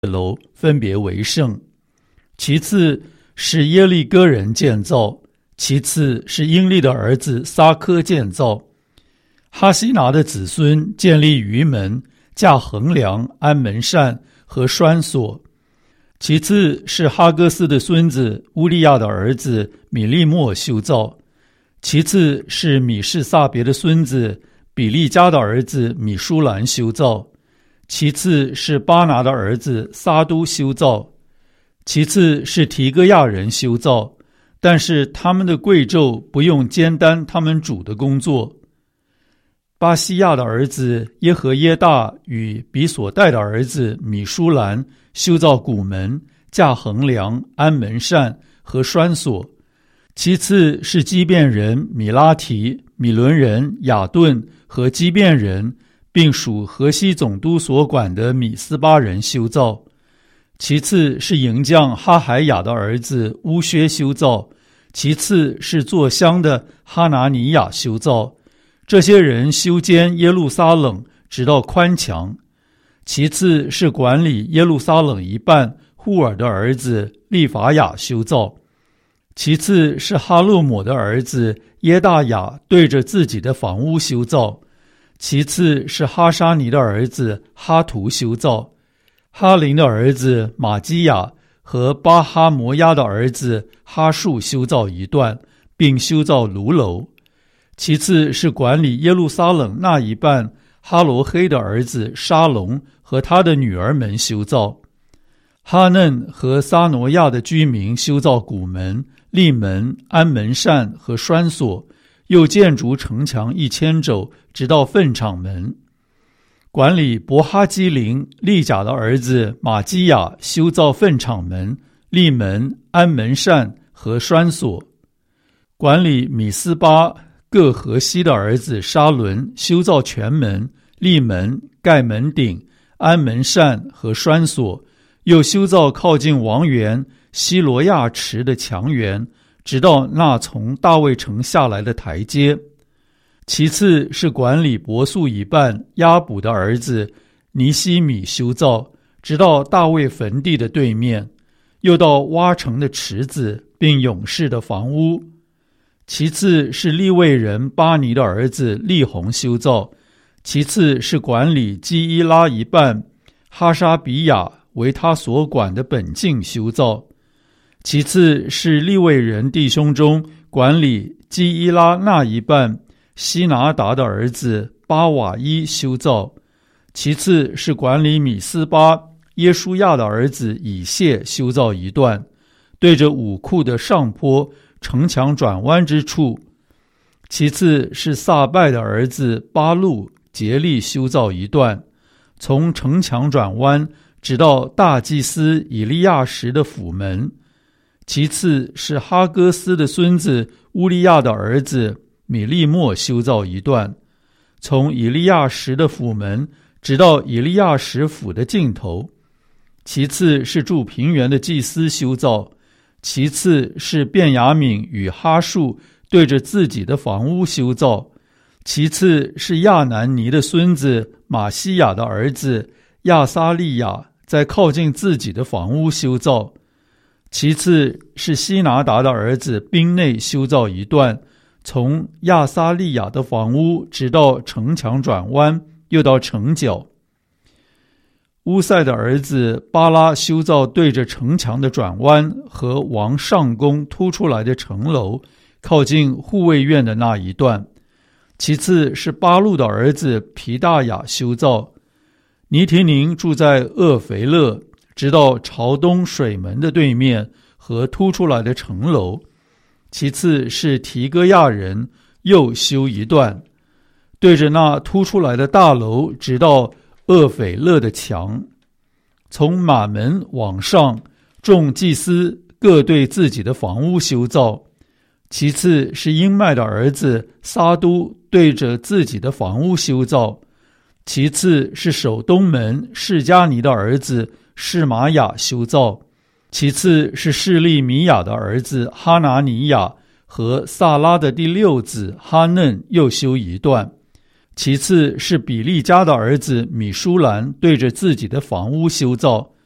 楼分别为圣。其次是耶利哥人建造，其次是英利的儿子撒科建造。哈西拿的子孙建立鱼门、架横梁、安门扇和栓锁。其次是哈戈斯的孙子乌利亚的儿子米利莫修造。其次是米士撒别的孙子比利加的儿子米舒兰修造。其次是巴拿的儿子撒都修造。其次是提戈亚人修造，但是他们的贵胄不用肩担他们主的工作。巴西亚的儿子耶和耶大与比索代的儿子米舒兰修造谷门、架横梁、安门扇和栓锁。其次是基遍人米拉提、米伦人雅顿和基遍人，并属河西总督所管的米斯巴人修造。其次是营将哈海雅的儿子乌薛修造。其次是做香的哈拿尼亚修造。这些人修建耶路撒冷，直到宽墙。其次是管理耶路撒冷一半户尔的儿子利法雅修造。其次是哈洛姆的儿子耶大雅对着自己的房屋修造。其次是哈沙尼的儿子哈图修造。哈林的儿子马基亚和巴哈摩亚的儿子哈树修造一段，并修造炉楼。其次是管理耶路撒冷那一半哈罗黑的儿子沙龙和他的女儿们修造。哈嫩和撒挪亚的居民修造谷门、立门、安门扇和栓锁，又建筑城墙1000肘，直到粪场门。管理伯哈基林利甲的儿子马基亚修造粪场门、立门、安门扇和栓锁。管理米斯巴各河西的儿子沙伦修造全门、立门、盖门顶、安门扇和栓锁，又修造靠近王园希罗亚池的墙垣，直到那从大卫城下来的台阶。其次是管理伯素一半亚卜的儿子尼西米修造，直到大卫坟地的对面，又到挖成的池子并勇士的房屋。其次是利未人巴尼的儿子利宏修造。其次是管理基伊拉一半哈沙比亚为他所管的本境修造。其次是利未人弟兄中管理基伊拉那一半希拿达的儿子巴瓦伊修造。其次是管理米斯巴耶书亚的儿子以谢修造一段，对着武库的上坡城墙转弯之处。其次是撒拜的儿子巴路竭力修造一段，从城墙转弯直到大祭司以利亚时的府门。其次是哈戈斯的孙子乌利亚的儿子米利莫修造一段，从以利亚时的府门直到以利亚时府的尽头。其次是住平原的祭司修造。其次是便雅悯与哈树对着自己的房屋修造。其次是亚南尼的孙子马西亚的儿子亚撒利亚在靠近自己的房屋修造。其次是希拿达的儿子宾内修造一段，从亚撒利亚的房屋直到城墙转弯，又到城角。乌塞的儿子巴拉修造对着城墙的转弯和王上宫突出来的城楼，靠近护卫院的那一段。其次是巴路的儿子皮大雅修造。尼提宁住在厄肥勒，直到朝东水门的对面和突出来的城楼。其次是提戈亚人又修一段，对着那突出来的大楼，直到厄斐勒的墙。从马门往上，众祭司各对自己的房屋修造。其次是英麦的儿子撒都对着自己的房屋修造。其次是守东门示迦尼的儿子示玛雅修造。其次是示利米亚的儿子哈拿尼亚和萨拉的第六子哈嫩又修一段。其次是比利加的儿子米舒兰对着自己的房屋修造。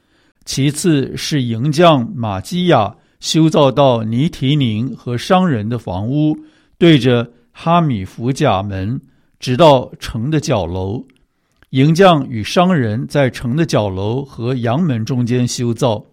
其次是营将马基亚修造到尼提宁和商人的房屋，对着哈米弗甲门，直到城的角楼。营将与商人在城的角楼和阳门中间修造。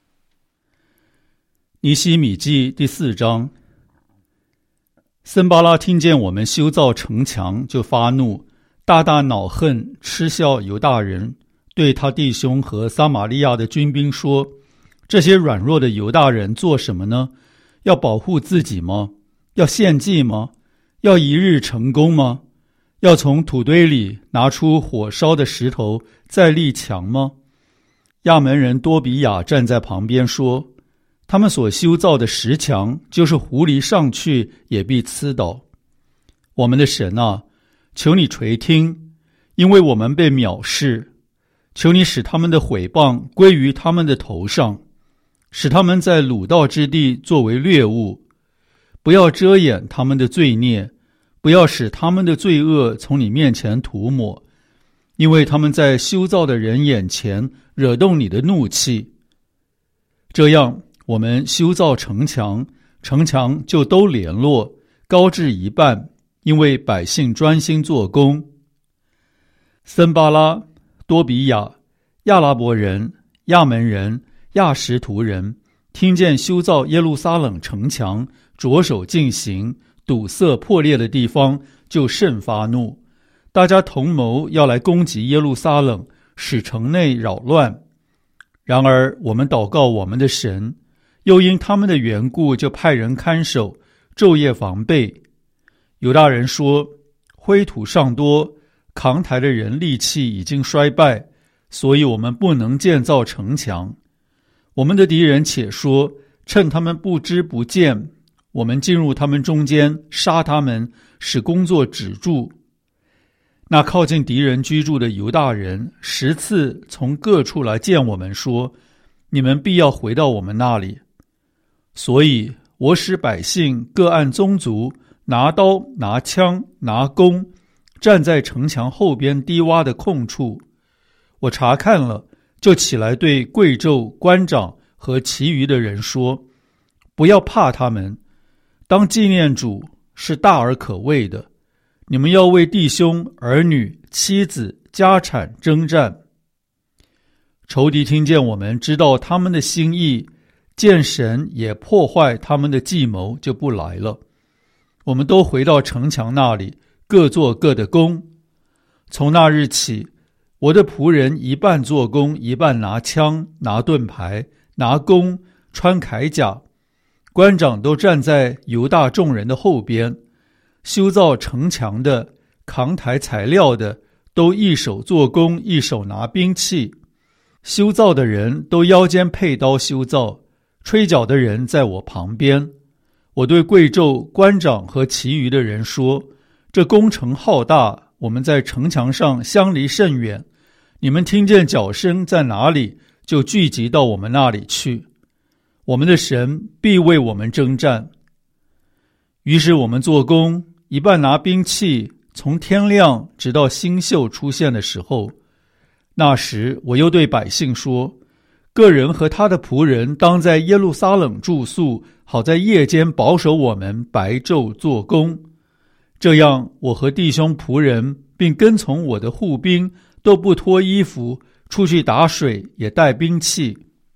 尼希米记第4章。森巴拉听见我们修造城墙，就发怒，大大恼恨，嗤笑犹大人，对他弟兄和撒玛利亚的军兵说：这些软弱的犹大人做什么呢？要保护自己吗？要献祭吗？要一日成功吗？要从土堆里拿出火烧的石头再立墙吗？亚门人多比亚站在旁边说：他们所修造的石墙，就是狐狸上去也必刺倒。我们的神啊，求你垂听，因为我们被藐视。求你使他们的毁谤归于他们的头上，使他们在掳盗之地作为掠物。不要遮掩他们的罪孽，不要使他们的罪恶从你面前涂抹，因为他们在修造的人眼前惹动你的怒气。这样我们修造城墙，城墙就都联络，高至一半，因为百姓专心做工。森巴拉、多比亚、亚拉伯人、亚门人、亚实图人听见修造耶路撒冷城墙着手进行，堵塞破裂的地方，就甚发怒。大家同谋要来攻击耶路撒冷，使城内扰乱。然而我们祷告我们的神，又因他们的缘故，就派人看守，昼夜防备。犹大人说：灰土尚多，扛抬的人力气已经衰败，所以我们不能建造城墙。我们的敌人且说：趁他们不知不见，我们进入他们中间，杀他们，使工作止住。那靠近敌人居住的犹大人10次从各处来见我们，说：你们必要回到我们那里。所以我使百姓各按宗族，拿刀、拿枪、拿弓，站在城墙后边低洼的空处。我查看了，就起来对贵胄、官长和其余的人说：不要怕他们，当纪念主是大而可畏的。你们要为弟兄、儿女、妻子、家产征战。仇敌听见我们知道他们的心意，见神也破坏他们的计谋，就不来了。我们都回到城墙那里，各做各的工。从那日起，我的仆人一半做工，一半拿枪、拿盾牌、拿弓、穿铠甲。官长都站在犹大众人的后边。修造城墙的、扛抬材料的，都一手做工，一手拿兵器。修造的人都腰间佩刀修造，吹角的人在我旁边。我对贵胄、官长和其余的人说：这工程浩大，我们在城墙上相离甚远，你们听见脚声在哪里，就聚集到我们那里去。我们的神必为我们征战。于是我们做工，一半拿兵器，从天亮直到星宿出现的时候。那时我又对百姓说：个人和他的仆人当在耶路撒冷住宿，好在夜间保守我们，白昼做工。这样我和弟兄仆人并跟从我的护兵都不脱衣服，出去打水，也带兵器。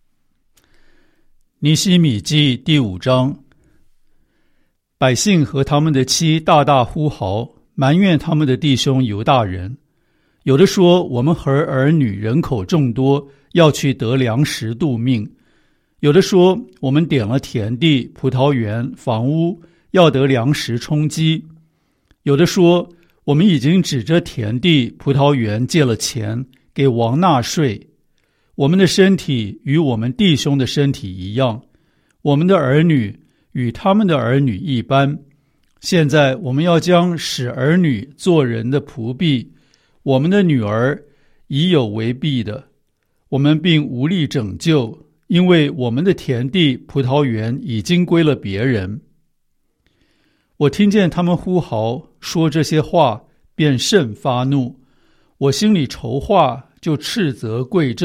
尼希米记第5章。百姓和他们的妻大大呼号，埋怨他们的弟兄犹大人。有的说：我们和儿女人口众多，要去得粮食度命。有的说：我们点了田地、葡萄园、房屋，要得粮食充饥。有的说：我们已经指着田地、葡萄园借了钱，给王纳税。我们的身体与我们弟兄的身体一样，我们的儿女与他们的儿女一般。现在我们要将使儿女做人的仆婢，我们的女儿已有为婢的，我们并无力拯救，因为我们的田地、葡萄园已经归了别人。我听见他们呼号说这些话，便甚发怒。我心里筹划，就斥责贵胄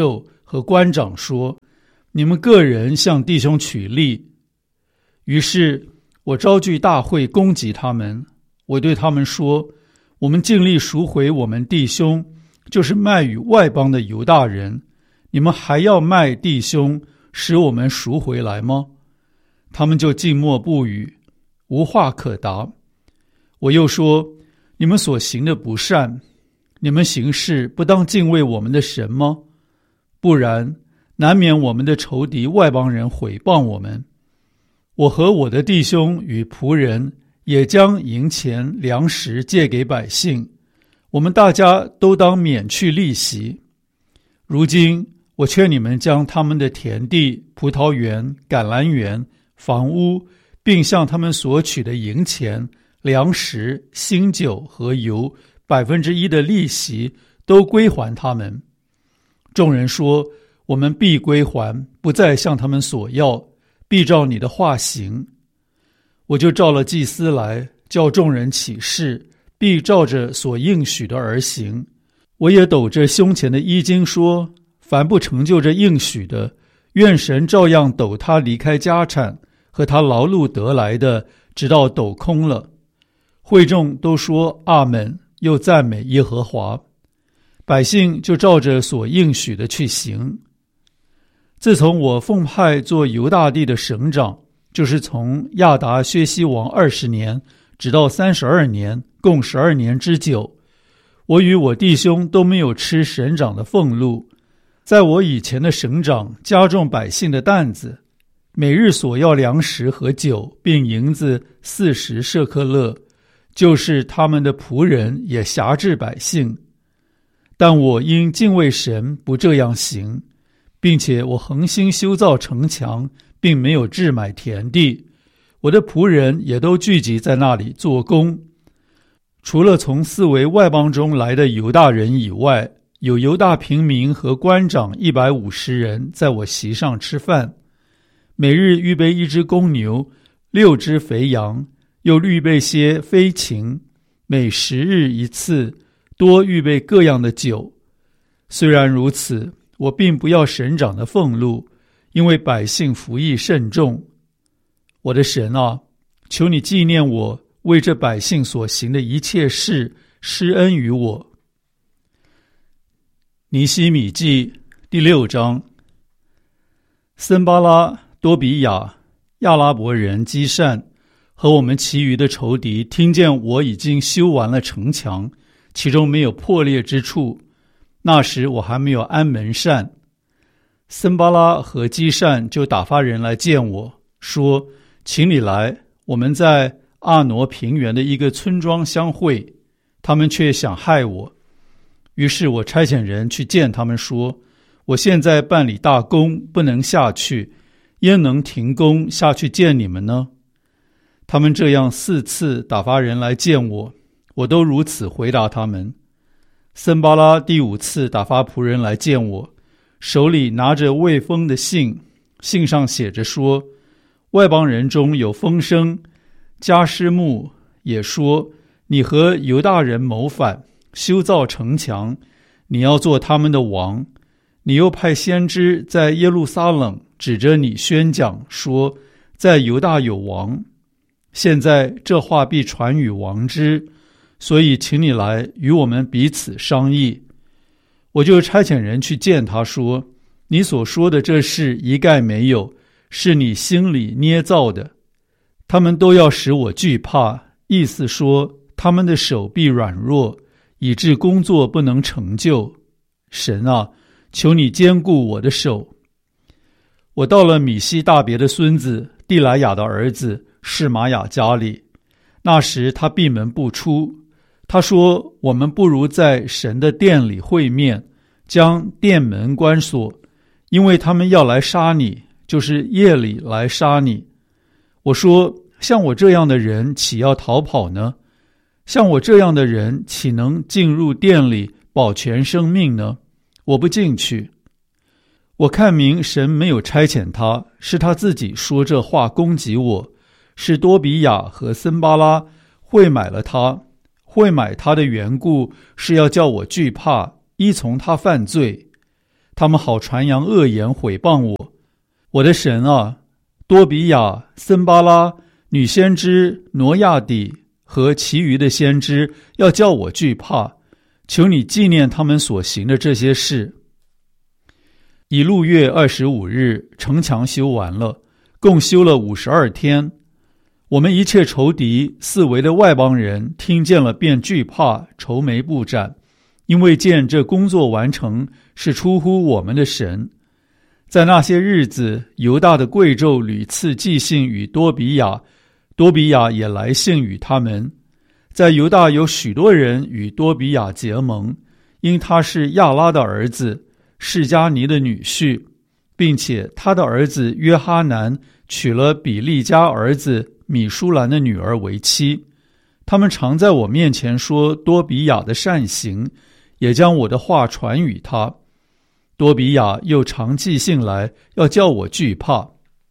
和官长说：你们个人向弟兄取利。于是我召聚大会攻击他们，我对他们说：我们尽力赎回我们弟兄，就是卖与外邦的犹大人，你们还要卖弟兄，使我们赎回来吗？他们就静默不语，无话可答。我又说：你们所行的不善，你们行事不当敬畏我们的神吗？不然，难免我们的仇敌外邦人毁谤我们。我和我的弟兄与仆人也将银钱粮食借给百姓，我们大家都当免去利息。如今我劝你们将他们的田地、葡萄园、橄榄园、房屋，并向他们索取的银钱、粮食、新酒和油1%的利息都归还他们。众人说：我们必归还，不再向他们索要，必照你的话行。我就召了祭司来，叫众人起誓，必照着所应许的而行。我也抖着胸前的衣襟说：凡不成就这应许的，愿神照样抖他离开家产和他劳碌得来的，直到抖空了。会众都说阿们，又赞美耶和华。百姓就照着所应许的去行。自从我奉派做犹大地的省长，就是从亚达薛西王20年直到32年，共12年之久，我与我弟兄都没有吃省长的俸禄。在我以前的省长加重百姓的担子，每日所要粮食和酒，并银子40舍客勒，就是他们的仆人也辖制百姓。但我因敬畏神，不这样行，并且我恒心修造城墙，并没有置买田地，我的仆人也都聚集在那里做工。除了从四围外邦中来的犹大人以外，有犹大平民和官长150人在我席上吃饭，每日预备1只公牛，6只肥羊，又预备些飞禽，每10日一次，多预备各样的酒。虽然如此，我并不要省长的俸禄，因为百姓服役甚重。我的神啊，求你纪念我为这百姓所行的一切事，施恩于我。尼希米记第6章。森巴拉、多比亚、亚拉伯人基善和我们其余的仇敌听见我已经修完了城墙，其中没有破裂之处，那时我还没有安门扇。森巴拉和基善就打发人来见我，说：请你来，我们在阿挪平原的一个村庄相会。他们却想害我。于是我差遣人去见他们，说：我现在办理大工，不能下去，焉能停工下去见你们呢？他们这样4次打发人来见我，我都如此回答他们。森巴拉第5次打发仆人来见我，手里拿着未封的信，信上写着说：外邦人中有风声，加施木也说，你和犹大人谋反，修造城墙，你要做他们的王。你又派先知在耶路撒冷指着你宣讲，说在犹大有王。现在这话必传与王之，所以请你来与我们彼此商议。我就差遣人去见他，说：你所说的这事一概没有，是你心里捏造的。他们都要使我惧怕，意思说他们的手臂软弱，以致工作不能成就。神啊，求你坚固我的手。我到了米西大别的孙子蒂莱雅的儿子示玛雅家里，那时他闭门不出。他说：我们不如在神的殿里会面，将殿门关锁，因为他们要来杀你，就是夜里来杀你。我说：像我这样的人岂要逃跑呢？像我这样的人岂能进入殿里保全生命呢？我不进去。我看明神没有差遣他，是他自己说这话攻击我，是多比亚和森巴拉会买了他，会买他的缘故，是要叫我惧怕，依从他犯罪。 他们好传扬恶言毁谤我。我的神啊，多比亚、森巴拉、女先知挪亚底和其余的先知要叫我惧怕，求你纪念他们所行的这些事。以路月25日，城墙修完了，共修了52天。我们一切仇敌四围的外邦人听见了便惧怕，愁眉不展，因为见这工作完成是出乎我们的神。在那些日子，犹大的贵胄屡次寄信与多比亚，多比亚也来信与他们。在犹大有许多人与多比亚结盟，因他是亚拉的儿子，示迦尼的女婿，并且他的儿子约哈南娶了比利家儿子米舒兰的女儿为妻。他们常在我面前说多比亚的善行，也将我的话传与他。多比亚又常寄信来，要叫我惧怕。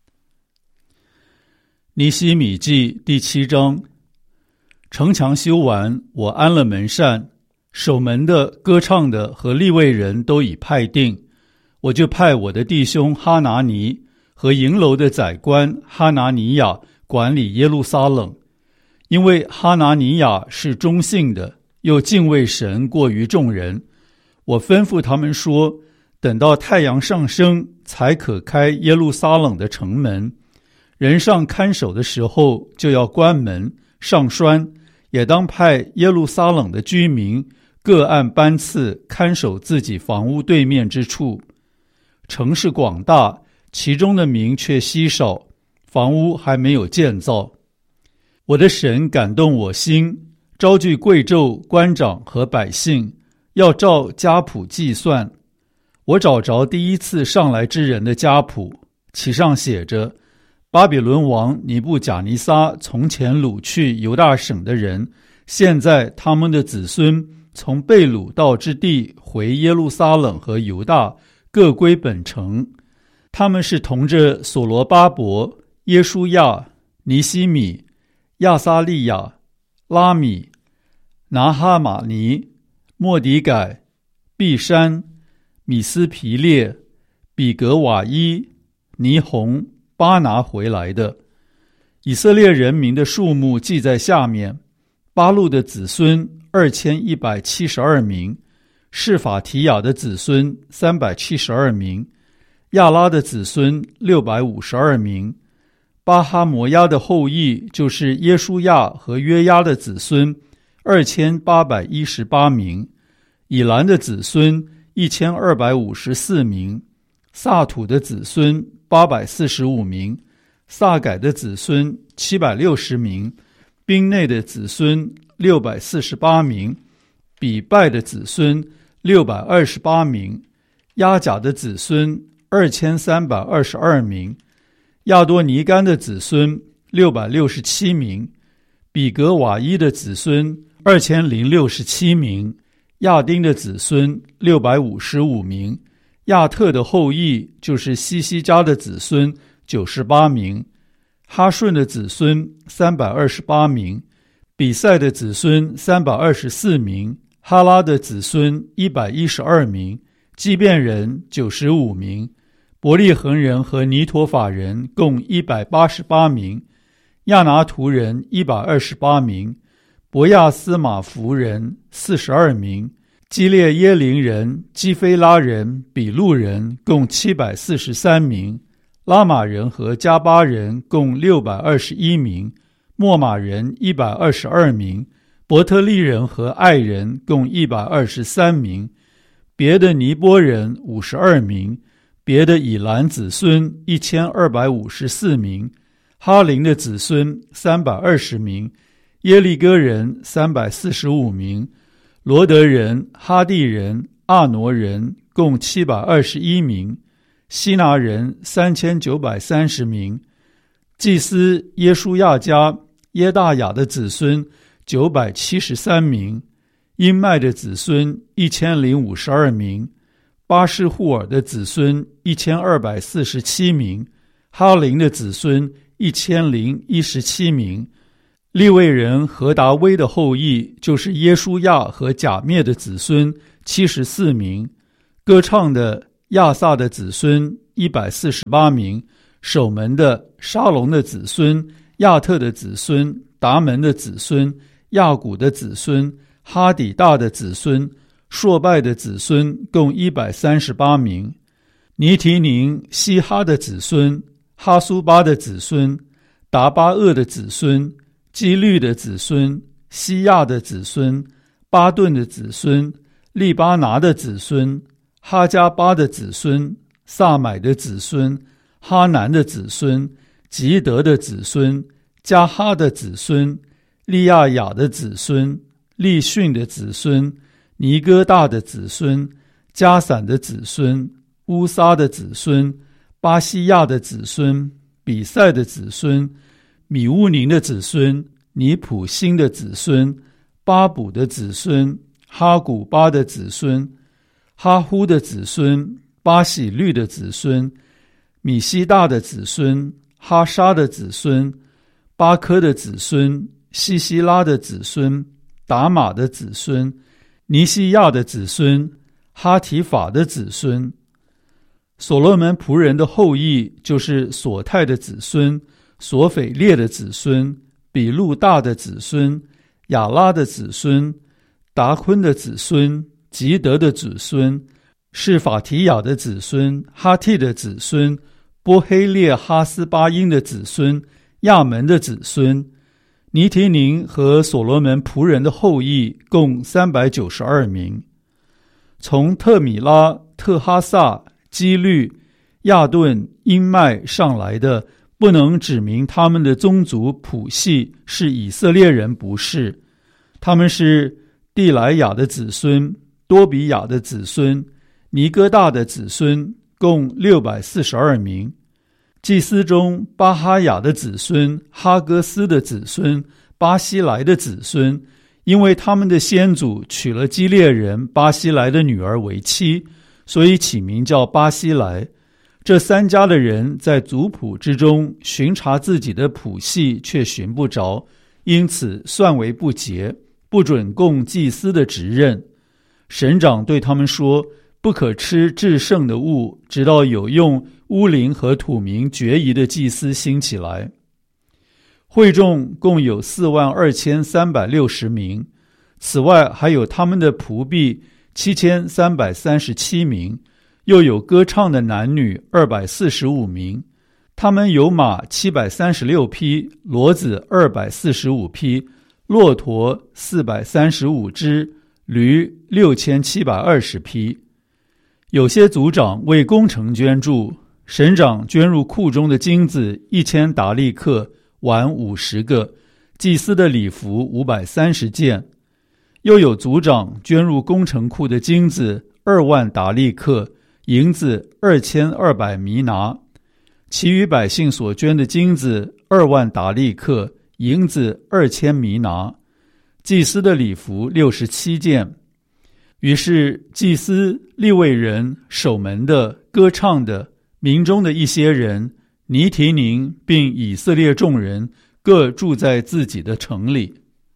尼希米记第7章。城墙修完，我安了门扇，守门的、歌唱的和利未人都已派定。我就派我的弟兄哈拿尼和营楼的宰官哈拿尼亚管理耶路撒冷，因为哈拿尼亚是忠信的，又敬畏神过于众人。我吩咐他们说，等到太阳上升，才可开耶路撒冷的城门。人上看守的时候，就要关门上栓，也当派耶路撒冷的居民各按班次看守自己房屋对面之处。城市广大，其中的民却稀少，房屋还没有建造。我的神感动我心，招聚贵胄、官长和百姓，要照家谱计算。我找着第一次上来之人的家谱，其上写着：巴比伦王尼布甲尼撒从前掳去犹大省的人，现在他们的子孙从被掳到之地回耶路撒冷和犹大，各归本城。他们是同着所罗巴伯、耶书亚、尼希米、亚撒利亚、拉米、拿哈马尼、莫迪改、毕山、米斯皮列、比格瓦伊、尼红、巴拿回来的。以色列人民的数目记在下面：巴路的子孙2172名，示法提雅的子孙372名，亚拉的子孙652名，巴哈摩亚的后裔就是耶书亚和约押的子孙2818名，以兰的子孙1254名，萨土的子孙845名，萨改的子孙760名，宾内的子孙648名，比拜的子孙628名，亚甲的子孙2322名，亚多尼干的子孙667名，比格瓦伊的子孙2067名，亚丁的子孙655名，亚特的后裔就是西西家的子孙98名，哈顺的子孙328名，比赛的子孙324名，哈拉的子孙112名，基遍人95名，伯利恒人和尼陀法人共188名，亚拿图人128名，伯亚斯马弗人42名，基列耶林人、基菲拉人、比路人共743名，拉玛人和加巴人共621名，莫玛人122名，伯特利人和爱人共123名，别的尼波人52名，别的以兰子孙1254名，哈林的子孙320名，耶利哥人345名，罗德人、哈地人、阿挪人共721名，希拿人3930名，祭司耶书亚家耶大雅的子孙973名，因麦的子孙1052名，巴士户尔的子孙1247名，哈林的子孙1017名，利未人何达威的后裔就是耶书亚和甲灭的子孙74名，歌唱的亚萨的子孙148名，守门的沙龙的子孙，亚特的子孙，达门的子孙，亚古的子孙，哈底大的子孙，朔拜的子孙，共138名。尼提宁、西哈的子孙，哈苏巴的子孙，达巴厄的子孙，基律的子孙，西亚的子孙，巴顿的子孙，利巴拿的子孙，哈加巴的子孙，萨买的子孙，哈南的子孙，吉德的子孙，加哈的子孙，利亚雅的子孙，利逊的子孙，尼哥大的子孙，加散的子孙，乌撒的子孙，巴西亚的子孙，比赛的子孙，米乌宁的子孙，尼普辛的子孙，巴卜的子孙，哈古巴的子孙，哈呼的子孙，巴喜律的子孙，米西大的子孙，哈沙的子孙，巴科的子孙，西西拉的子孙，达玛的子孙，尼西亚的子孙，哈提法的子孙。所罗门仆人的后裔就是索泰的子孙，索斐列的子孙，比路大的子孙，亚拉的子孙，达昆的子孙，吉德的子孙，是法提亚的子孙，哈替的子孙，波黑列哈斯巴因的子孙，亚门的子孙。尼提宁和所罗门仆人的后裔共392名。从特米拉、特哈萨、基律、亚顿、因麦上来的，不能指明他们的宗族谱系是以色列人，不是。他们是地莱雅的子孙，多比亚的子孙，尼哥大的子孙，共642名。祭司中巴哈雅的子孙，哈戈斯的子孙，巴西莱的子孙，因为他们的先祖娶了基列人巴西莱的女儿为妻，所以起名叫巴西莱。这三家的人在族谱之中巡查自己的谱系，却寻不着，因此算为不洁，不准供祭司的职任。省长对他们说，不可吃至圣的物，直到有用乌灵和土民决疑的祭司兴起来。会众共有42360名，此外还有他们的仆婢7337名，又有歌唱的男女245名。他们有马736匹，骡子245匹，骆驼435只，驴6720匹。有些族长为工程捐助，省长捐入库中的金子1000达利克，碗50个，祭司的礼服530件。又有族长捐入工程库的金子2万达利克，银子2200弥拿。其余百姓所捐的金子2万达利克，银子2000弥拿。祭司的礼服67件。于是祭司、利未人、守门的、歌唱的、民中的一些人，尼提宁并以色列众人各住在自己的城里。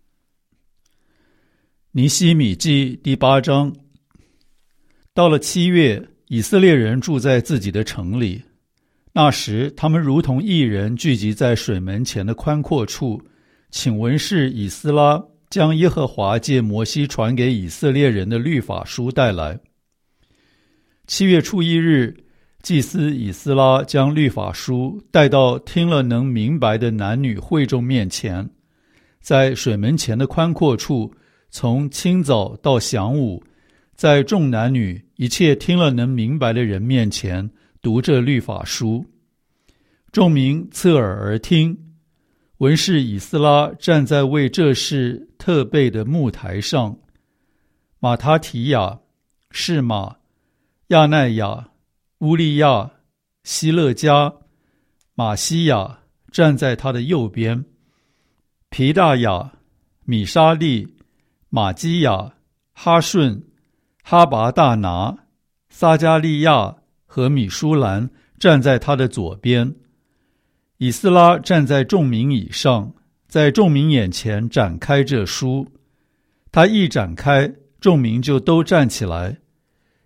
尼希米记第8章。到了7月，以色列人住在自己的城里。那时他们如同义人聚集在水门前的宽阔处，请文士以斯拉将耶和华借摩西传给以色列人的律法书带来。7月初1日，祭司以斯拉将律法书带到听了能明白的男女会众面前，在水门前的宽阔处，从清早到晌午，在众男女一切听了能明白的人面前读这律法书。众民侧耳而听。文士以斯拉站在为这事特备的木台上，马他提亚、示玛、亚奈亚、乌利亚、希勒加、马西亚站在他的右边，皮大雅、米沙利、马基亚、哈顺、哈拔大拿、撒加利亚和米舒兰站在他的左边。以斯拉站在众民以上，在众民眼前展开这书。他一展开，众民就都站起来。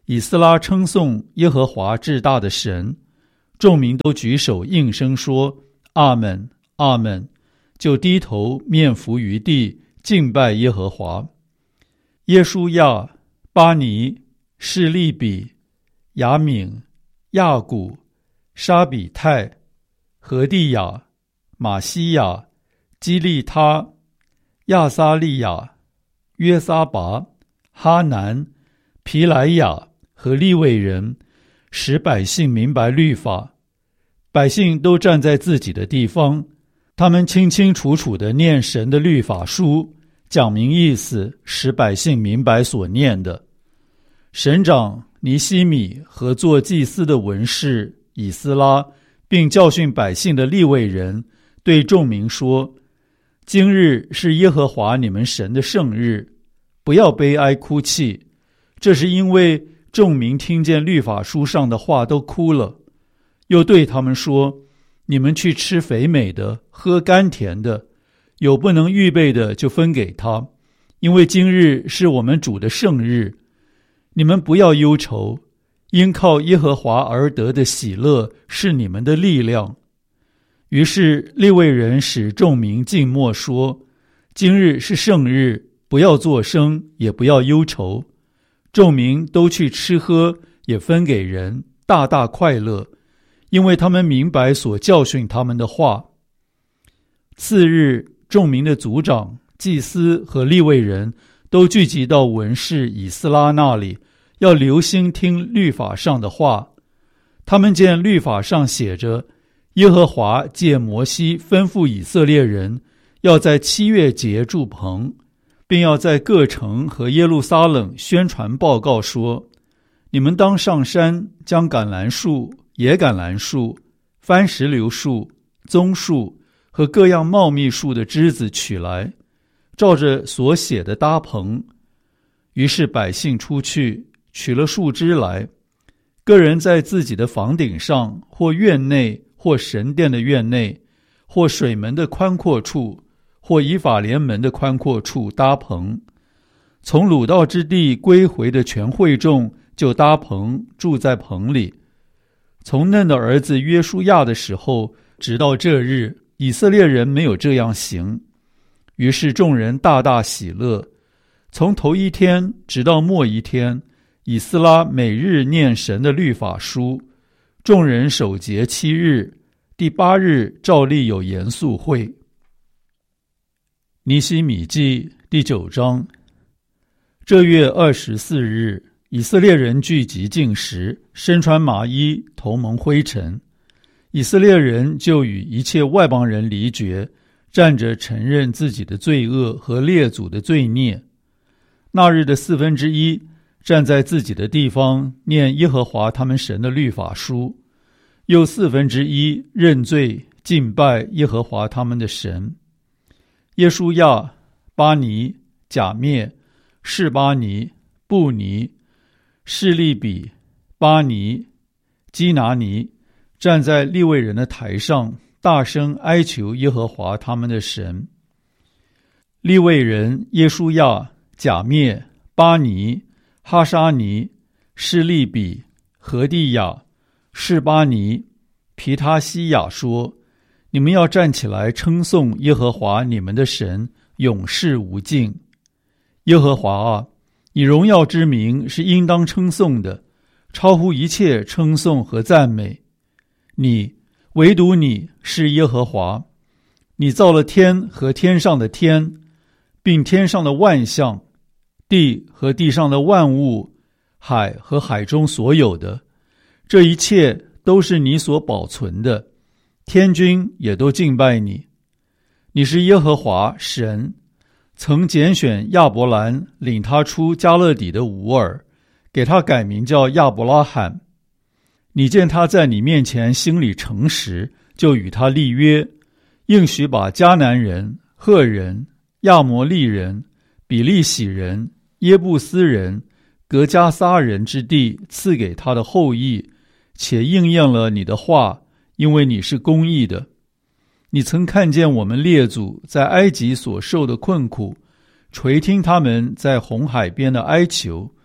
以斯拉称颂耶和华至大的神，众民都举手应声说阿们，阿们，就低头面伏于地，敬拜耶和华。耶书亚、巴尼、示利比、雅敏、亚古、沙比泰、何地亚、马西亚、基利他、亚撒利亚、约撒拔、哈南、皮莱亚和利未人，使百姓明白律法。百姓都站在自己的地方，他们清清楚楚地念神的律法书，讲明意思，使百姓明白所念的。省长尼希米和做祭司的文士以斯拉，并教训百姓的利未人，对众民说：今日是耶和华你们神的圣日，不要悲哀哭泣。这是因为众民听见律法书上的话都哭了。又对他们说：你们去吃肥美的，喝甘甜的，有不能预备的就分给他，因为今日是我们主的圣日。你们不要忧愁，因靠耶和华而得的喜乐是你们的力量。于是利未人使众民静默说：今日是圣日，不要作声，也不要忧愁。众民都去吃喝，也分给人，大大快乐，因为他们明白所教训他们的话。次日，众民的族长、祭司和利未人都聚集到文士以斯拉那里，要留心听律法上的话。他们见律法上写着，耶和华借摩西吩咐以色列人，要在7月节筑棚，并要在各城和耶路撒冷宣传报告说：你们当上山，将橄榄树、野橄榄树、番石榴树、棕树和各样茂密树的枝子取来，照着所写的搭棚。于是百姓出去，取了树枝来，个人在自己的房顶上，或院内，或神殿的院内，或水门的宽阔处，或以法莲门的宽阔处搭棚。从鲁道之地归回的全会众就搭棚，住在棚里。从嫩的儿子约书亚的时候，直到这日，以色列人没有这样行。于是众人大大喜乐。从头一天直到末一天，以斯拉每日念神的律法书。众人守节7日，第8日照例有严肃会。尼希米记第9章。这月24日，以色列人聚集禁食，身穿麻衣，头蒙灰尘。以色列人就与一切外邦人离绝，站着承认自己的罪恶和列祖的罪孽。那日的1/4站在自己的地方，念耶和华他们神的律法书，又1/4认罪敬拜耶和华他们的神。耶书亚、巴尼、甲篾、示巴尼、布尼、示利比、巴尼、基拿尼站在利未人的台上，大声哀求耶和华他们的神。利未人耶书亚、甲篾、巴尼、哈沙尼、示利比、何地亚、示巴尼、皮他西亚说：你们要站起来称颂耶和华你们的神，永世无尽。耶和华啊，你荣耀之名是应当称颂的，超乎一切称颂和赞美。你，唯独你是耶和华，你造了天和天上的天，并天上的万象，地和地上的万物，海和海中所有的，这一切都是你所保存的，天军也都敬拜你。你是耶和华神，曾拣选亚伯兰，领他出加勒底的吾尔，给他改名叫亚伯拉罕。你见他在你面前心里诚实，就与他立约，应许把迦南人、赫人、亚摩利人、比利洗人、耶布斯人、革迦撒人之地赐给他的后裔，且应验了你的话，因为你是公义的。你曾看见我们列祖在埃及所受的困苦，垂听他们在红海边的哀求，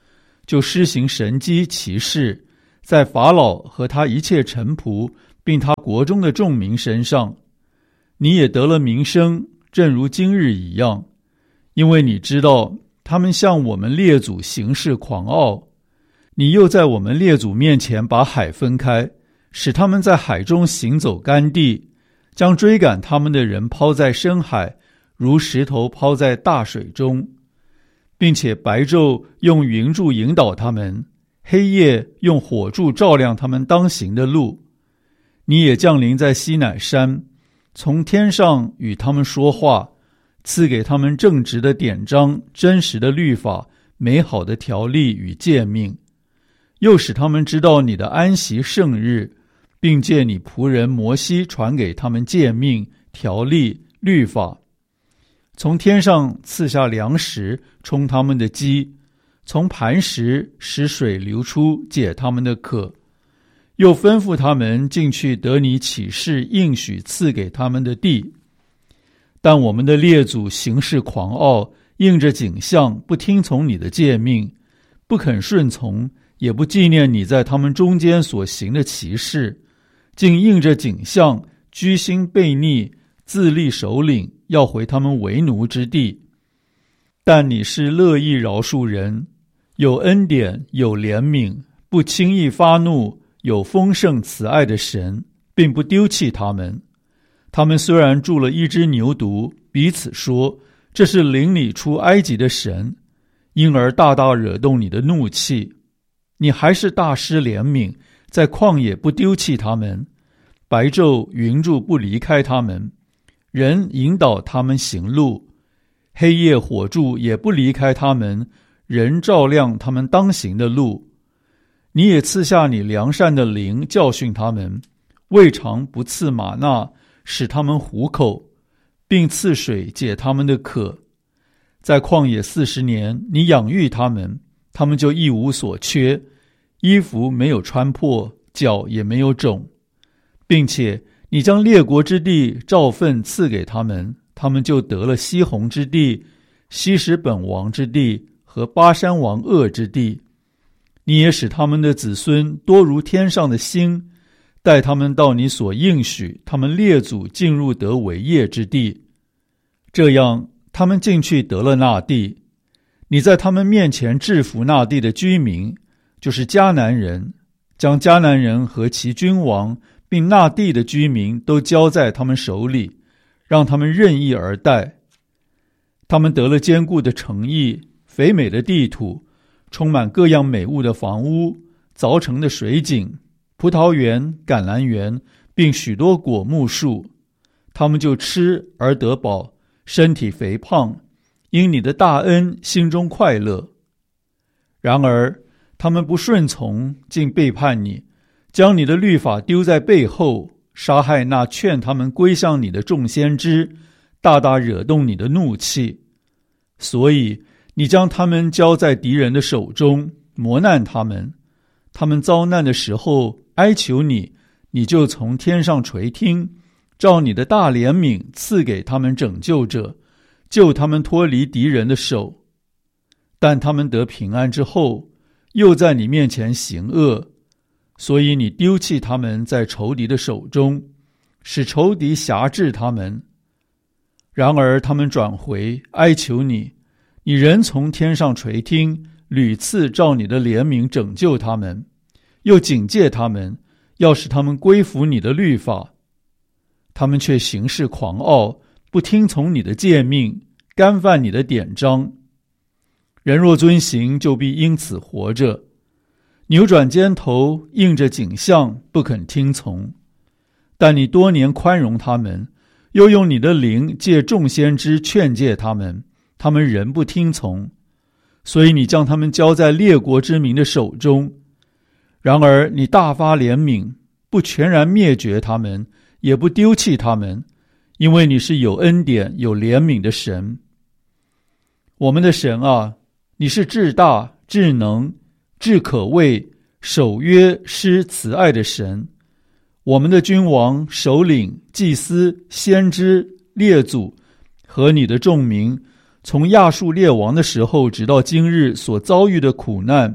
就施行神迹奇事，在法老和他一切臣仆并他国中的众民身上。你也得了名声，正如今日一样，因为你知道他们向我们列祖行事狂傲。你又在我们列祖面前把海分开，使他们在海中行走干地，将追赶他们的人抛在深海，如石头抛在大水中，并且白昼用云柱引导他们，黑夜用火柱照亮他们当行的路。你也降临在西乃山，从天上与他们说话，赐给他们正直的典章、真实的律法、美好的条例与诫命，又使他们知道你的安息圣日，并借你仆人摩西传给他们诫命、条例、律法。从天上赐下粮食，充他们的饥，从磐石使水流出，解他们的渴。又吩咐他们进去得你启示应许赐给他们的地。但我们的列祖行事狂傲，应着景象，不听从你的诫命，不肯顺从，也不纪念你在他们中间所行的奇事，竟应着景象，居心悖逆，自立首领，要回他们为奴之地。但你是乐意饶恕人，有恩典，有怜悯，不轻易发怒，有丰盛慈爱的神，并不丢弃他们。他们虽然住了一只牛犊，彼此说，这是领你出埃及的神，因而大大惹动你的怒气。你还是大施怜悯，在旷野不丢弃他们，白昼云柱不离开他们，人引导他们行路，黑夜火柱也不离开他们，人照亮他们当行的路。你也赐下你良善的灵，教训他们，未尝不赐玛纳，使他们糊口，并赐水解他们的渴。在旷野40年，你养育他们，他们就一无所缺，衣服没有穿破，脚也没有肿，并且你将列国之地照分赐给他们，他们就得了西宏之地、希实本王之地和巴山王噩之地。你也使他们的子孙多如天上的星，带他们到你所应许他们列祖进入得为业之地。这样他们进去得了那地。你在他们面前制服那地的居民，就是迦南人，将迦南人和其君王并那地的居民都交在他们手里，让他们任意而待。他们得了坚固的城邑，肥美的地土，充满各样美物的房屋，凿成的水井，葡萄园、橄榄园，并许多果木树。他们就吃而得饱，身体肥胖，因你的大恩心中快乐。然而他们不顺从，竟背叛你，将你的律法丢在背后，杀害那劝他们归向你的众先知，大大惹动你的怒气。所以你将他们交在敌人的手中，磨难他们。他们遭难的时候哀求你，你就从天上垂听，照你的大怜悯赐给他们拯救者，救他们脱离敌人的手。但他们得平安之后，又在你面前行恶，所以你丢弃他们在仇敌的手中，使仇敌辖制他们。然而他们转回哀求你，你仍从天上垂听，屡次照你的怜悯拯救他们，又警戒他们，要使他们归服你的律法。他们却行事狂傲，不听从你的诫命，干犯你的典章。人若遵行，就必因此活着。扭转肩头，应着景象，不肯听从。但你多年宽容他们，又用你的灵借众先知劝诫他们，他们仍不听从。所以你将他们交在列国之民的手中。然而你大发怜悯，不全然灭绝他们，也不丢弃他们，因为你是有恩典有怜悯的神。我们的神啊，你是至大至能至可畏守约施慈爱的神。我们的君王首领祭司先知列祖和你的众民，从亚述列王的时候直到今日所遭遇的苦难，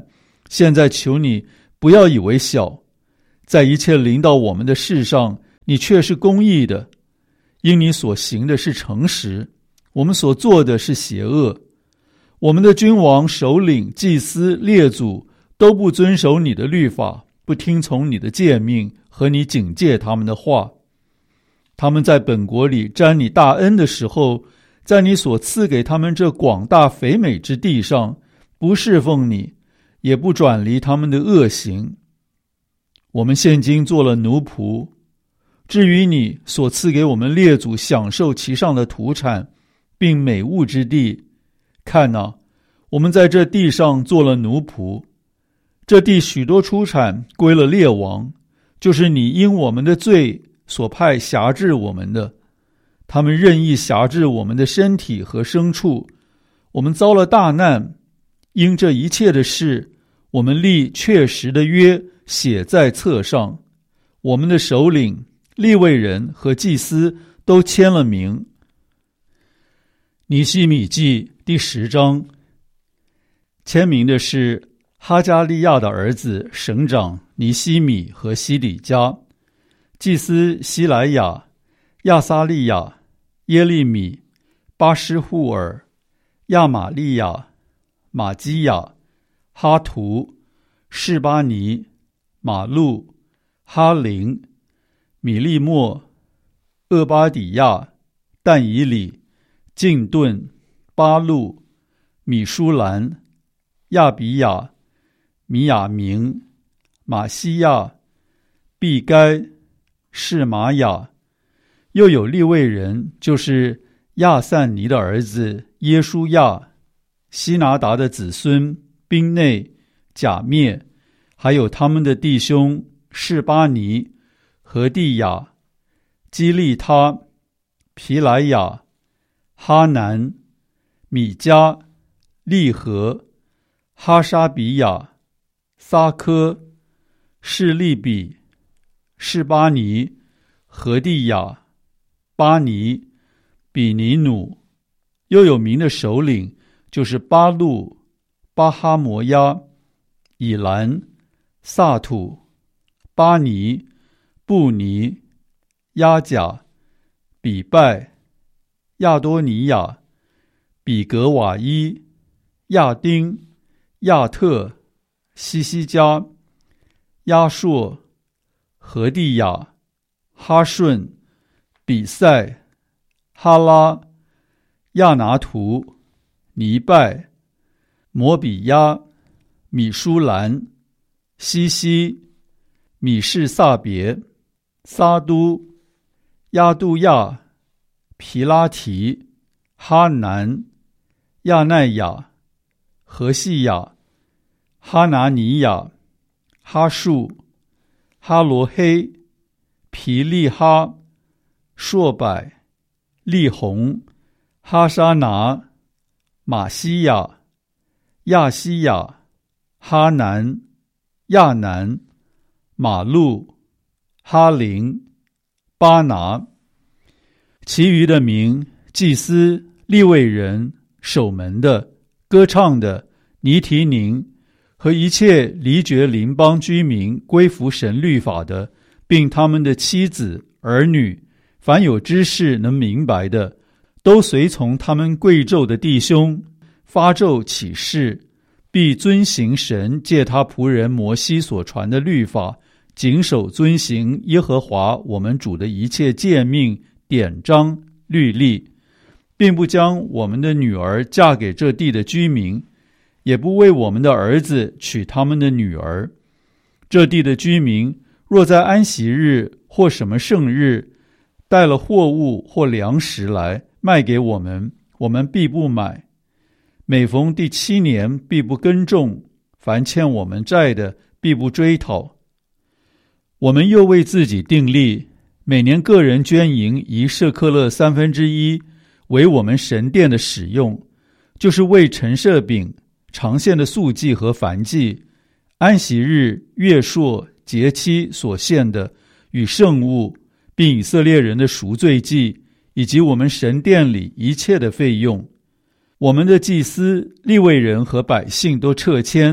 现在求你不要以为小，在一切临到我们的事上，你却是公义的，因你所行的是诚实，我们所做的是邪恶。我们的君王、首领、祭司、列祖都不遵守你的律法，不听从你的诫命和你警戒他们的话。他们在本国里沾你大恩的时候，在你所赐给他们这广大肥美之地上，不侍奉你，也不转离他们的恶行。我们现今做了奴仆，至于你所赐给我们列祖享受其上的土产，并美物之地，看哪，我们在这地上做了奴仆，这地许多出产归了列王，就是你因我们的罪所派辖制我们的。他们任意辖制我们的身体和牲畜，我们遭了大难。因这一切的事，我们立确实的约写在册上，我们的首领、利未人和祭司都签了名。尼希米记第10章，签名的是哈加利亚的儿子省长尼希米和西底家，祭司希莱亚、亚撒利亚、耶利米、巴施户尔、亚玛利亚、马基亚、哈图、示巴尼、马路、哈林、米利莫、厄巴底亚、但以里、敬顿、巴路、米舒兰、亚比亚、米亚明、马西亚、毕该、示玛雅。又有利未人，就是亚散尼的儿子耶书亚、希拿达的子孙宾内、甲灭，还有他们的弟兄示巴尼、何地亚、基利他、皮莱亚、哈南、米迦、利和、哈沙比亚、撒科、示利比、示巴尼、何地亚、巴尼、比尼努。又有名的首领，就是巴路、巴哈摩亚、以兰、萨土、巴尼、布尼、亚甲、比拜、亚多尼亚、比格瓦伊、亚丁、亚特、西西加、亚硕、何地亚、哈顺、比赛、哈拉、亚拿图、尼拜、摩比亚、米舒兰、西西、米士萨别、撒都、亚杜亚、皮拉提、哈南、亚奈亚、何西亚、哈拿尼亚、哈树、哈罗黑、皮利哈、硕柏、利红、哈沙拿、马西亚、亚西亚、哈南、亚南、马路、哈林、巴拿。其余的名，祭司、利未人、守门的、歌唱的、尼提宁和一切离绝邻邦居民归服神律法的，并他们的妻子、儿女，凡有知识能明白的，都随从他们贵胄的弟兄，发咒起誓，必遵行神借他仆人摩西所传的律法，谨守遵行耶和华我们主的一切诫命、典章、律例，并不将我们的女儿嫁给这地的居民，也不为我们的儿子娶他们的女儿。这地的居民若在安息日或什么圣日带了货物或粮食来卖给我们，我们必不买。每逢第7年必不耕种，凡欠我们债的必不追讨。我们又为自己订立，每年个人捐银1舍客勒1/3，为我们神殿的使用，就是为陈设饼、常献的素祭和燔祭、安息日、月朔、节期所献的与圣物，并以色列人的赎罪祭，以及我们神殿里一切的费用。我们的祭司、利未人和百姓都撤迁，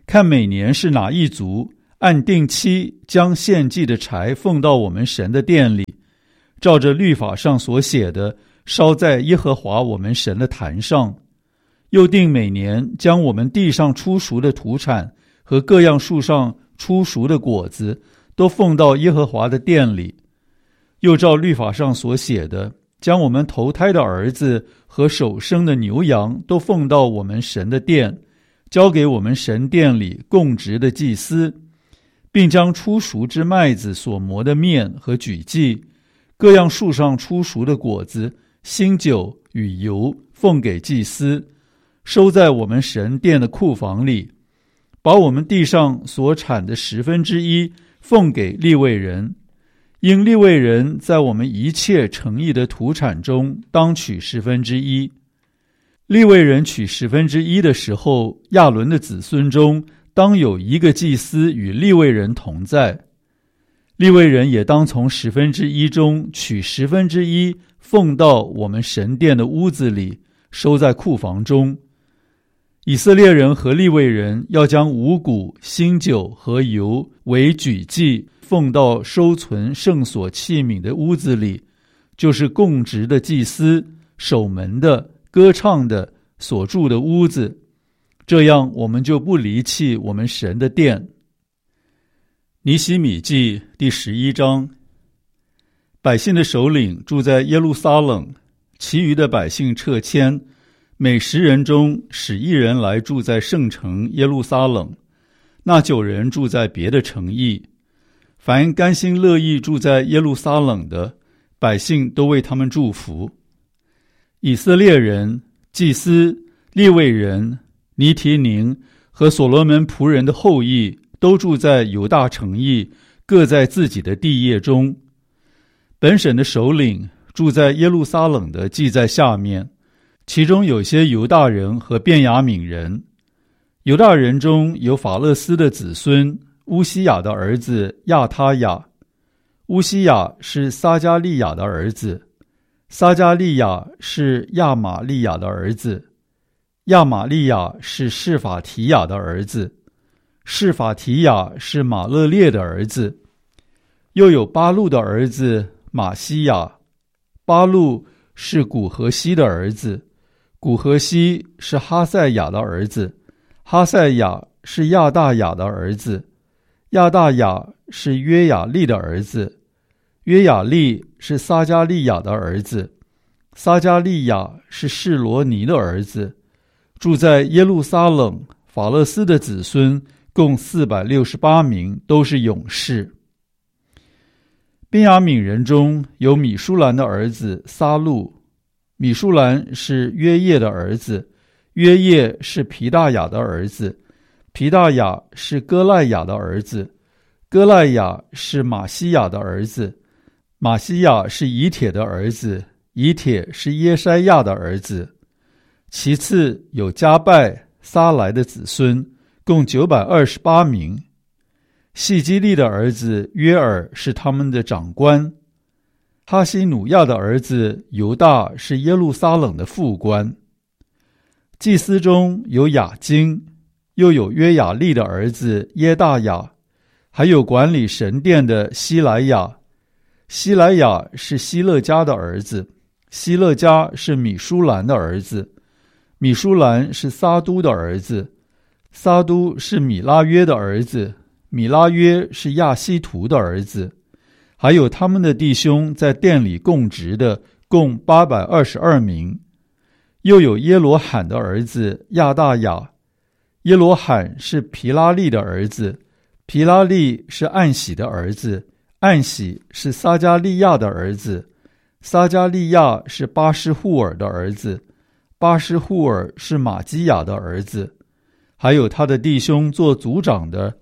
看每年是哪一族按定期将献祭的柴奉到我们神的殿里，照着律法上所写的，烧在耶和华我们神的坛上。又定每年将我们地上出熟的土产和各样树上出熟的果子都奉到耶和华的殿里。又照律法上所写的，将我们头胎的儿子和首生的牛羊都奉到我们神的殿，交给我们神殿里供职的祭司，并将出熟之麦子所磨的面和举祭，各样树上出熟的果子、新酒与油奉给祭司，收在我们神殿的库房里，把我们地上所产的1/10奉给利未人。因利未人在我们一切诚意的土产中当取1/10。利未人取1/10的时候，亚伦的子孙中当有一个祭司与利未人同在。利未人也当从1/10中取1/10奉到我们神殿的屋子里，收在库房中。以色列人和利未人要将五谷、新酒和油为举祭奉到收存圣所器皿的屋子里，就是供职的祭司、守门的、歌唱的所住的屋子。这样我们就不离弃我们神的殿。尼希米记第11章。百姓的首领住在耶路撒冷，其余的百姓撤迁，每10人中使1人来住在圣城耶路撒冷，那9人住在别的城邑。凡甘心乐意住在耶路撒冷的，百姓都为他们祝福。以色列人、祭司、利未人、尼提宁和所罗门仆人的后裔都住在犹大城邑，各在自己的地业中。本省的首领住在耶路撒冷的记在下面，其中有些犹大人和便雅悯人。犹大人中有法勒斯的子孙乌西雅的儿子亚他雅，乌西雅是撒迦利亚的儿子，撒迦利亚是亚玛利亚的儿子，亚玛利亚是示法提亚的儿子，示法提亚是马勒列的儿子。又有巴路的儿子马西亚，巴路是古何西的儿子，古何西是哈赛亚的儿子，哈赛亚是亚大雅的儿子，亚大雅是约雅利的儿子，约雅利是撒迦利亚的儿子，撒迦利亚是示罗尼的儿子。住在耶路撒冷法勒斯的子孙共468名，都是勇士。便雅悯人中有米舒兰的儿子撒路，米舒兰是约叶的儿子，约叶是皮大雅的儿子，皮大雅是哥赖雅的儿子，哥赖雅是马西亚的儿子，马西亚是以铁的儿子，以铁是耶筛亚的儿子。其次有加拜、撒来的子孙，共928名。细基利的儿子约尔是他们的长官，哈西努亚的儿子犹大是耶路撒冷的副官。祭司中有雅金，又有约雅利的儿子耶大雅，还有管理神殿的希莱亚。希莱亚是希勒家的儿子，希勒家是米舒兰的儿子，米舒兰是撒都的儿子，撒都是米拉约的儿子，米拉约是亚希图的儿子。还有他们的弟兄在殿里供职的共822名。又有耶罗罕的儿子亚大雅，耶罗罕是皮拉利的儿子，皮拉利是暗喜的儿子，暗喜是撒迦利亚的儿子，撒迦利亚是巴施户尔的儿子，巴施户尔是马基亚的儿子。还有他的弟兄做族长的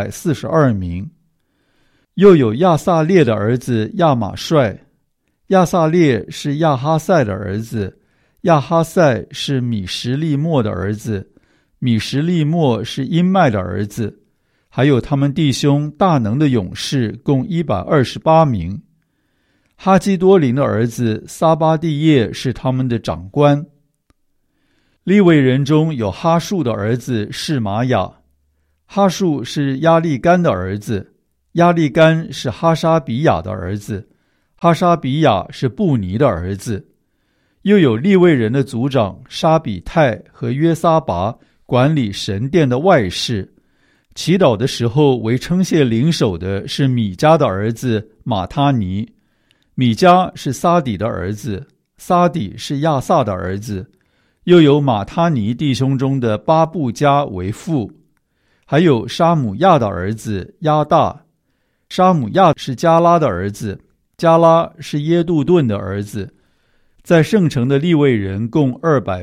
242名。又有亚撒列的儿子亚玛帅，亚撒列是亚哈赛的儿子，亚哈赛是米什利末的儿子，米什利末是因麦的儿子。还有他们弟兄大能的勇士共128名。哈基多林的儿子撒巴蒂叶是他们的长官。利未人中有哈树的儿子示玛雅， 哈述是亚利干的儿子，亚利干是哈沙比亚的儿子，哈沙比亚是布尼的儿子。又有利未人的族长沙比泰和约撒拔管理神殿的外事，祈祷的时候为称谢领首的是米迦的儿子马他尼，米迦是撒底的儿子，撒底是亚萨的儿子。又有马他尼弟兄中的巴布加为父，还有沙姆亚的儿子亚大，沙姆亚是加拉的儿子，加拉是耶杜顿的儿子。在圣城的利未人共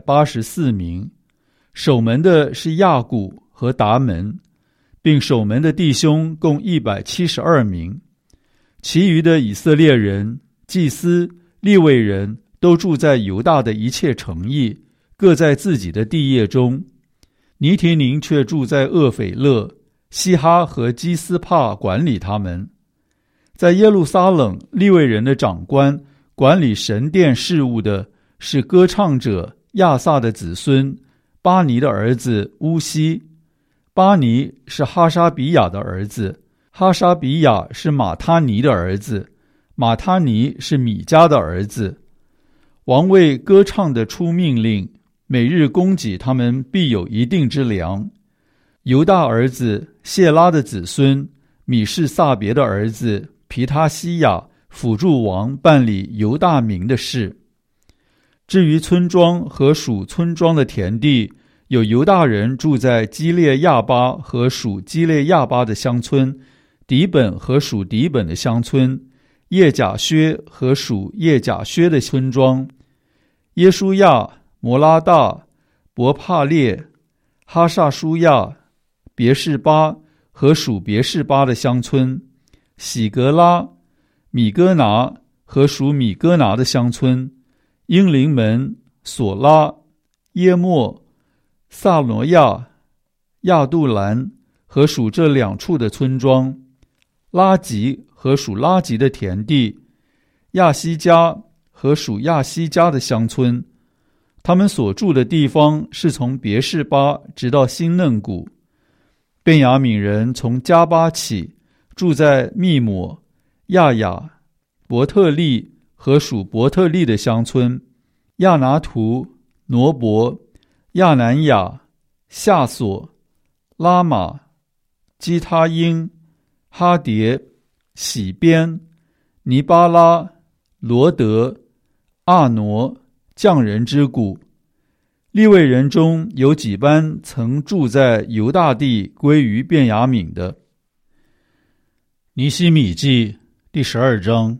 284名，守门的是亚古和达门，并守门的弟兄共172名。其余的以色列人、祭司、利未人都住在犹大的一切城邑，各在自己的地业中。尼提宁却住在厄斐勒，西哈和基斯帕管理他们。在耶路撒冷，利未人的长官管理神殿事务的是歌唱者亚萨的子孙巴尼的儿子乌西，巴尼是哈沙比亚的儿子，哈沙比亚是马他尼的儿子，马他尼是米迦的儿子。王为歌唱的出命令，每日供给他们必有一定之粮。犹大儿子谢拉的子孙米士撒别的儿子皮他西亚辅助王办理犹大民的事。至于村庄和属村庄的田地，有犹大人住在基列亚巴和属基列亚巴的乡村，底本和属底本的乡村，叶甲薛和属叶甲薛的村庄，耶书亚、摩拉大、伯帕列、哈萨舒亚、别是巴和属别是巴的乡村，喜格拉、米哥拿和属米哥拿的乡村，英灵门、索拉、耶莫、萨罗亚、亚杜兰和属这两处的村庄，拉吉和属拉吉的田地，亚西加和属亚西加的乡村。他们所住的地方是从别是巴直到新嫩谷。便雅悯人从加巴起，住在密抹、亚雅、伯特利和属伯特利的乡村，亚拿图、挪伯、亚南雅、夏索、拉玛、基他因、哈迭、喜边、尼巴拉、罗德、阿挪，匠人之谷。利未人中有几班曾住在犹大地归于便雅悯的。尼希米记第12章。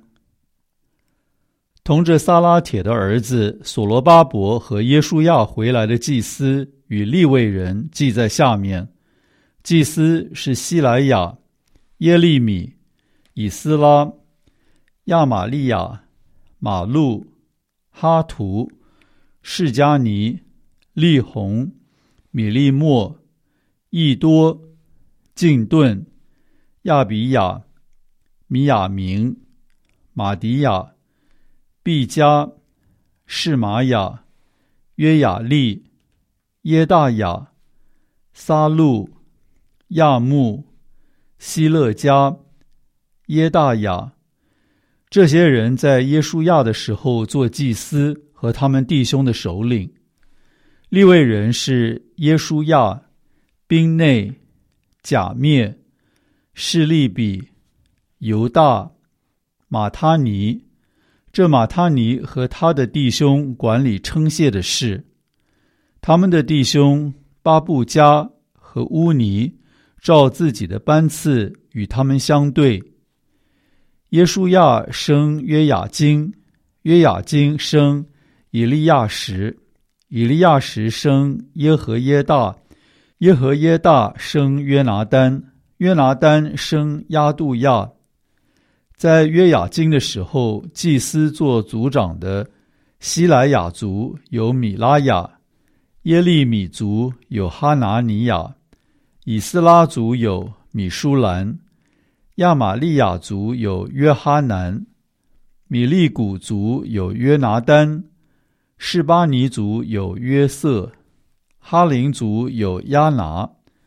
同着撒拉铁的儿子所罗巴伯和耶书亚回来的祭司与利未人记在下面。祭司是希莱亚、耶利米、以斯拉、亚玛利亚、马路、哈图、士加尼、利宏、米利莫、益多、敬顿、亚比亚、米亚明、马迪亚、毕加、士玛雅、约雅利、耶大雅、撒路、亚木、希勒加、耶大雅。这些人在耶书亚的时候做祭司和他们弟兄的首领。利未人是耶书亚、宾内、甲灭、示利比、犹大、马他尼。这马他尼和他的弟兄管理称谢的事。他们的弟兄巴布加和乌尼照自己的班次与他们相对。耶书亚生约雅斤，约雅斤生以利亚实，以利亚实生耶和耶大，耶和耶大生约拿单，约拿单生亚杜亚。在约雅斤的时候，祭司做族长的希莱雅族有米拉雅，耶利米族有哈拿尼亚，以斯拉族有米舒兰，亚玛利亚族有约哈南，米利古族有约拿单，示巴尼族有约瑟，哈林族有亚拿，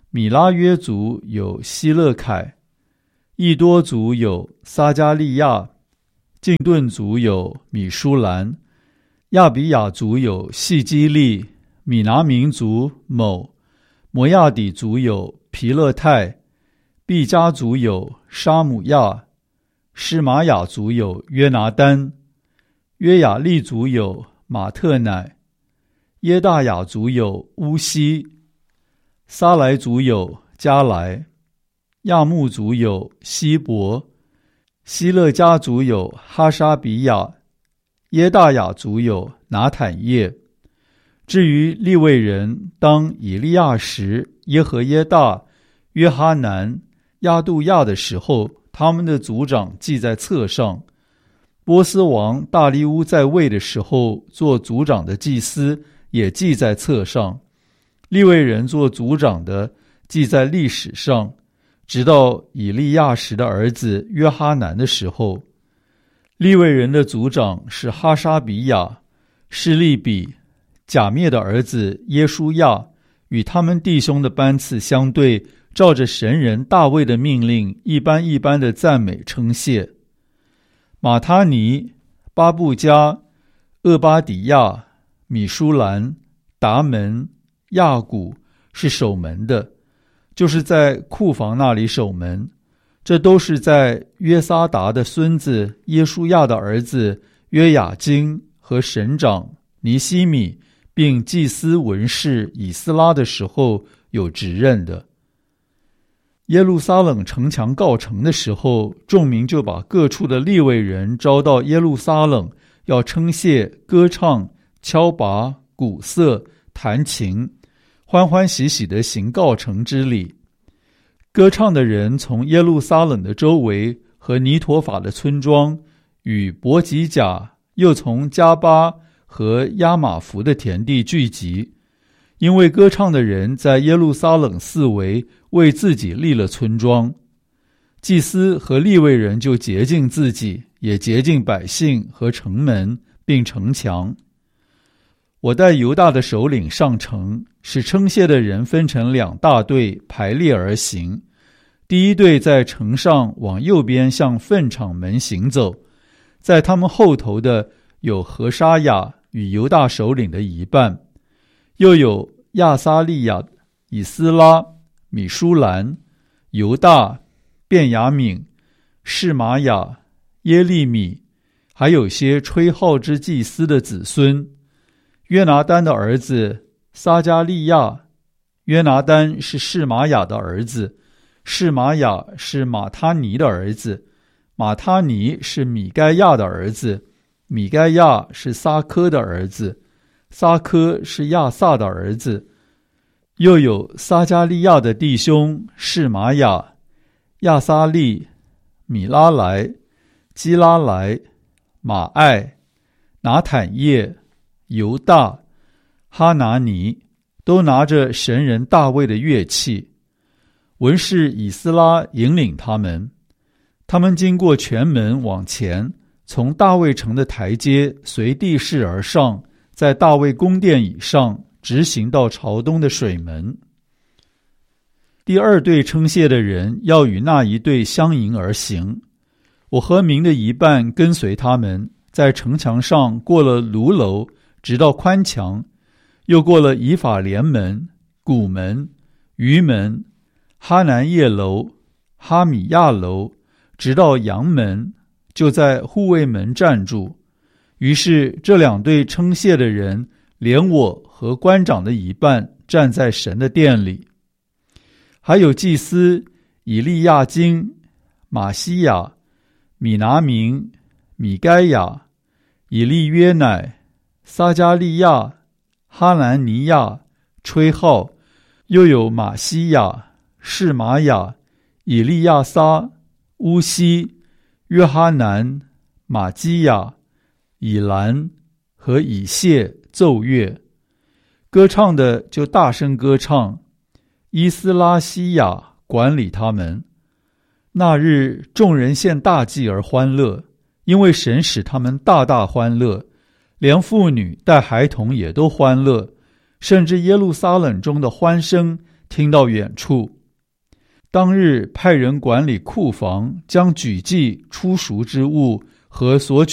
米拉约族有希勒凯，益多族有撒加利亚，敬顿族有米舒兰，亚比雅族有细基利，米拿民族某，摩亚底族有皮勒泰，毕加族有沙姆亚，施玛雅族有约拿丹，约雅利族有马特乃，耶大雅族有乌西，撒来族有加来，亚木族有希伯，希勒家族有哈沙比亚，耶大雅族有拿坦叶。至于利未人，当以利亚时、耶和耶大、约哈南、亚杜亚的时候，他们的族长记在册上。波斯王大利乌在位的时候，做族长的祭司也记在册上。利未人做族长的记在历史上，直到以利亚时的儿子约哈南的时候。利未人的族长是哈沙比亚、示利比、甲灭的儿子耶书亚，与他们弟兄的班次相对，照着神人大卫的命令，一般一般的赞美称谢。马他尼、巴布加、厄巴底亚、米舒兰、达门、亚古是守门的，就是在库房那里守门。这都是在约撒达的孙子耶书亚的儿子约雅斤和省长尼西米并祭司文士以斯拉的时候有职任的。耶路撒冷城墙告成的时候，众民就把各处的利未人招到耶路撒冷，要称谢、歌唱、敲拔、鼓瑟、弹琴，欢欢喜喜地行告成之礼。歌唱的人从耶路撒冷的周围和尼陀法的村庄与伯吉甲，又从加巴和亚玛弗的田地聚集，因为歌唱的人在耶路撒冷四围为自己立了村庄。祭司和利未人就洁净自己，也洁净百姓和城门并城墙。我带犹大的首领上城，使称谢的人分成两大队排列而行。第一队在城上往右边向粪场门行走，在他们后头的有何沙雅与犹大首领的一半，又有亚撒利亚、以斯拉、米舒兰、犹大、便雅悯、示玛雅、耶利米，还有些吹号之祭司的子孙。约拿丹的儿子撒加利亚，约拿丹是示玛雅的儿子，示玛雅是马他尼的儿子，马他尼是米该亚的儿子，米该亚是撒科的儿子，撒科是亚萨的儿子。又有撒加利亚的弟兄示玛雅、亚撒利、米拉莱、基拉莱、马爱、拿坦叶、犹大、哈拿尼，都拿着神人大卫的乐器。文士以斯拉引领他们，他们经过全门往前，从大卫城的台阶随地势而上，在大卫宫殿以上直行到朝东的水门。第二队称谢的人要与那一队相迎而行，我和民的一半跟随他们，在城墙上过了卢楼，直到宽墙，又过了以法莲门、古门、鱼门、哈南叶楼、哈米亚楼，直到阳门，就在护卫门站住。于是这两队称谢的人，连我和官长的一半站在神的殿里。还有祭司以利亚金、马西亚、米拿明、米该亚、以利约乃、撒加利亚、哈南尼亚吹号，又有马西亚、示玛雅、以利亚撒、乌西、约哈南、马基亚、以兰和以谢奏乐。歌唱的就大声歌唱，伊斯拉西亚管理他们。那日众人献大祭而欢乐，因为神使他们大大欢乐，连妇女带孩童也都欢乐，甚至耶路撒冷中的欢声听到远处。当日派人管理库房，将举祭出赎之物和所取